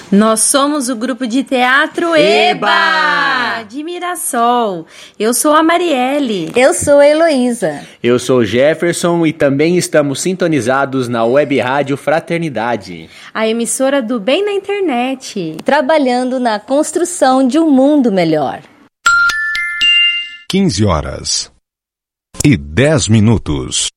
Nós somos o grupo de teatro EBA, de Mirassol. Eu sou a Marielle. Eu sou a Heloísa. Eu sou o Jefferson e também estamos sintonizados na Web Rádio Fraternidade, a emissora do bem na internet. Trabalhando na construção de um mundo melhor. 15h e 10 minutos.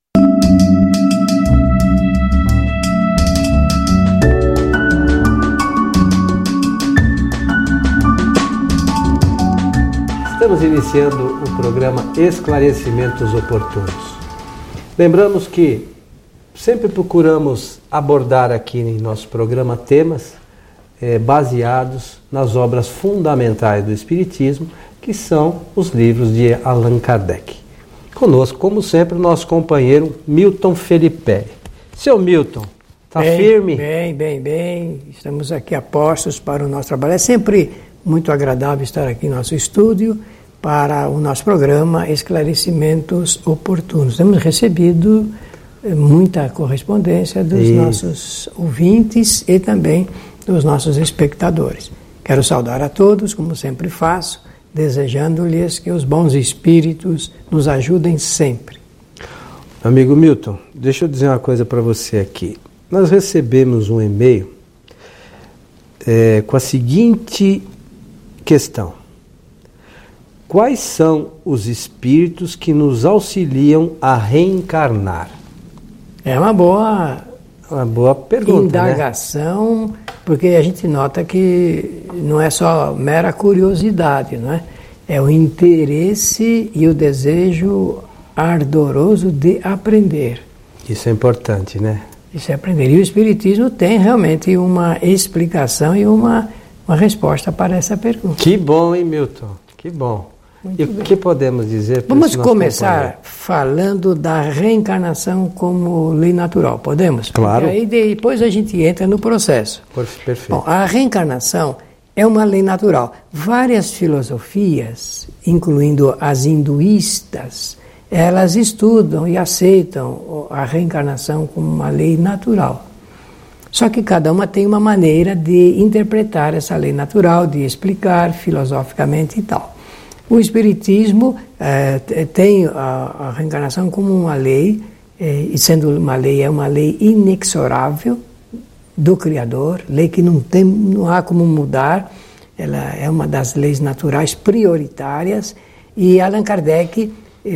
Estamos iniciando o programa Esclarecimentos Oportunos. Lembramos que sempre procuramos abordar aqui em nosso programa temas baseados nas obras fundamentais do Espiritismo, que são os livros de Allan Kardec. Conosco, como sempre, o nosso companheiro Milton Felipe. Seu Milton, está firme? Bem. Estamos aqui a postos para o nosso trabalho. É sempre muito agradável estar aqui no nosso estúdio para o nosso programa Esclarecimentos Oportunos. Temos recebido muita correspondência dos nossos ouvintes e também dos nossos espectadores. Quero saudar a todos, como sempre faço, desejando-lhes que os bons espíritos nos ajudem sempre. Amigo Milton, deixa eu dizer uma coisa para você aqui. Nós recebemos um e-mail com a seguinte questão: quais são os espíritos que nos auxiliam a reencarnar? É uma boa pergunta, indagação, né? Porque a gente nota que não é só mera curiosidade, não é? É o interesse e o desejo ardoroso de aprender. Isso é importante, né? Isso é aprender. E o Espiritismo tem realmente uma explicação e uma resposta para essa pergunta. Que bom, hein, Milton? Que bom. E o que podemos dizer para Vamos começar falando da reencarnação como lei natural, podemos? Claro. E aí depois a gente entra no processo. Perfeito. Bom, a reencarnação é uma lei natural. Várias filosofias, incluindo as hinduístas, elas estudam e aceitam a reencarnação como uma lei natural. Só que cada uma tem uma maneira de interpretar essa lei natural, de explicar filosoficamente e tal. O Espiritismo tem a reencarnação como uma lei, e sendo uma lei, é uma lei inexorável do Criador, lei que não há como mudar, ela é uma das leis naturais prioritárias, e Allan Kardec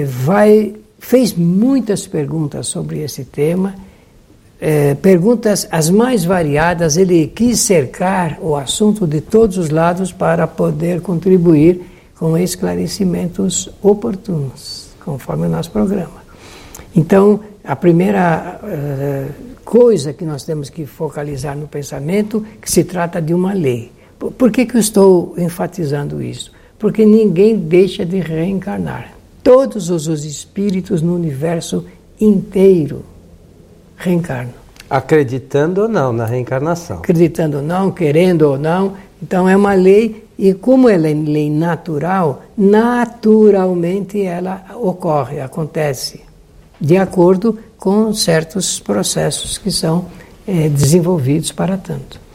fez muitas perguntas sobre esse tema, perguntas as mais variadas. Ele quis cercar o assunto de todos os lados para poder contribuir com esclarecimentos oportunos, conforme o nosso programa. Então, a primeira coisa que nós temos que focalizar no pensamento, que se trata de uma lei. Por que eu estou enfatizando isso? Porque ninguém deixa de reencarnar. Todos os espíritos no universo inteiro reencarnam. Acreditando ou não na reencarnação. Acreditando ou não, querendo ou não. Então é uma lei, e como ela é lei natural, naturalmente ela acontece, de acordo com certos processos que são desenvolvidos para tanto.